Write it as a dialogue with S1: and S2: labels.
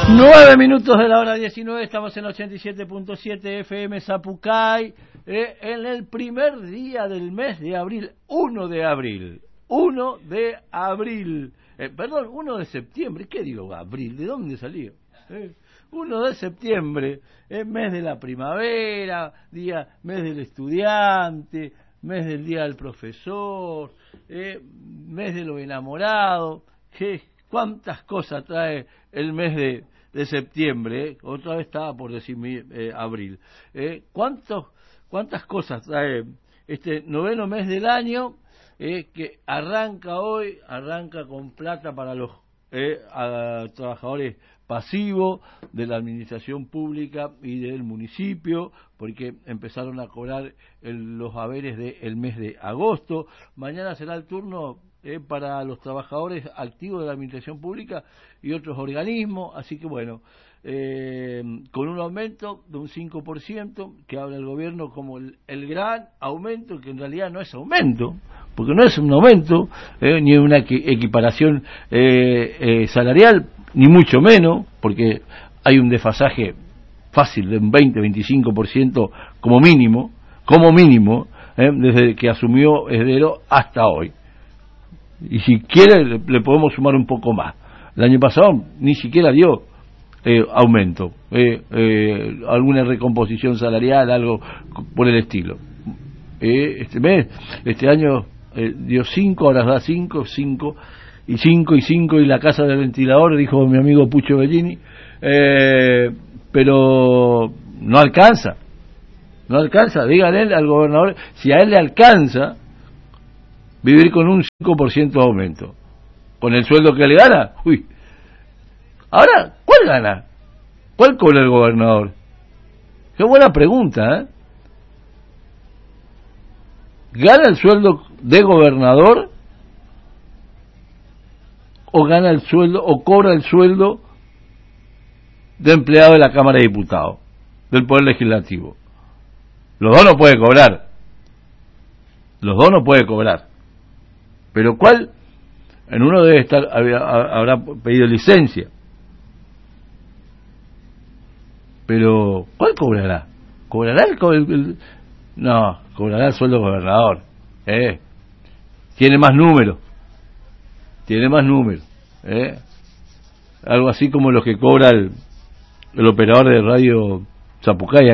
S1: 9 minutos de la hora 19, estamos en 87.7 FM Zapucay, en el primer día del mes de abril, 1 de abril, 1 de abril, perdón, 1 de septiembre, ¿qué digo abril? ¿De dónde salió? 1 de septiembre, mes de la primavera, mes del estudiante, mes del día del profesor, mes de lo enamorado, cuántas cosas trae el mes de septiembre, otra vez estaba por decir abril, cuántas cosas trae este noveno mes del año, que arranca hoy, arranca con plata para los trabajadores pasivos de la administración pública y del municipio, porque empezaron a cobrar los haberes del mes de agosto. Mañana será el turno para los trabajadores activos de la administración pública y otros organismos, así que bueno, con un aumento de un 5% que habla el gobierno como el gran aumento, que en realidad no es aumento, porque no es un aumento, ni una equiparación salarial, ni mucho menos, porque hay un desfasaje fácil de un 20-25% como mínimo, desde que asumió Heredero hasta hoy. Y si quiere le podemos sumar un poco más. El año pasado ni siquiera dio aumento, alguna recomposición salarial, algo por el estilo. Este año dio 5, ahora da 5 y la casa del ventilador, dijo mi amigo Pucho Bellini, pero no alcanza, díganle al gobernador si a él le alcanza vivir con un 5% de aumento, con el sueldo que le gana. Ahora, ¿cuál gana? ¿Cuál cobra el gobernador? Qué buena pregunta, ¿Gana el sueldo de gobernador o gana el sueldo o cobra el sueldo de empleado de la Cámara de Diputados, del Poder Legislativo? Los dos no puede cobrar. Pero ¿cuál? En uno debe estar, habrá pedido licencia. Pero ¿cuál cobrará? ¿Cobrará no, cobrará el sueldo del gobernador. Tiene más números. Algo así como los que cobra el operador de radio Zapucay